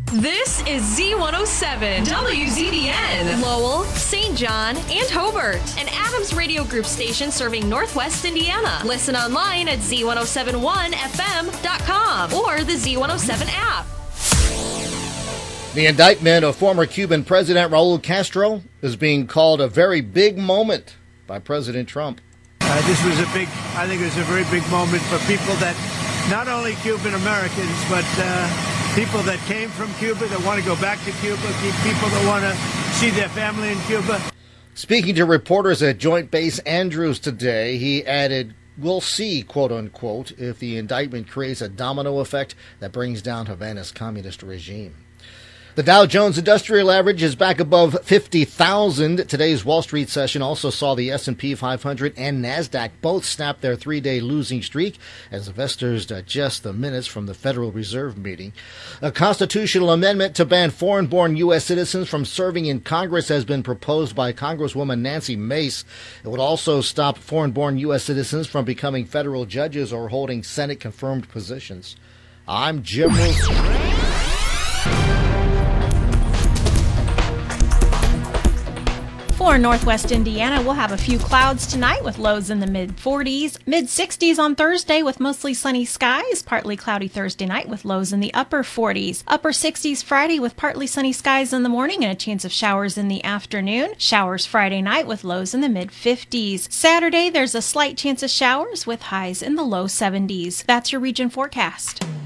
This is Z107, WZDN, Lowell, St. John, and Hobart, an Adams Radio Group station serving Northwest Indiana. Listen online at Z1071FM.com or the Z107 app. The indictment of former Cuban President Raul Castro is being called a very big moment by President Trump. This was I think it was a very big moment for people that, not only Cuban Americans, but people that came from Cuba, that want to go back to Cuba, people that want to see their family in Cuba. Speaking to reporters at Joint Base Andrews today, he added, "We'll see, quote unquote, if the indictment creates a domino effect that brings down Havana's communist regime." The Dow Jones Industrial Average is back above 50,000. Today's Wall Street session also saw the S&P 500 and NASDAQ both snap their three-day losing streak as investors digest the minutes from the Federal Reserve meeting. A constitutional amendment to ban foreign-born U.S. citizens from serving in Congress has been proposed by Congresswoman Nancy Mace. It would also stop foreign-born U.S. citizens from becoming federal judges or holding Senate-confirmed positions. I'm Jim Wilson. For Northwest Indiana, we'll have a few clouds tonight with lows in the mid-40s, mid-60s on Thursday with mostly sunny skies, partly cloudy Thursday night with lows in the upper 40s, upper 60s Friday with partly sunny skies in the morning and a chance of showers in the afternoon, showers Friday night with lows in the mid-50s. Saturday, there's a slight chance of showers with highs in the low 70s. That's your region forecast.